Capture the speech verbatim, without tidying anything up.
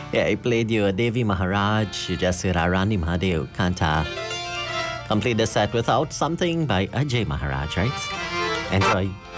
Yeah, I played you a Devi Maharaj, you just heard Rani Mahadev Kanta. Complete the set with Out Something by Ajay Maharaj, right? Enjoy.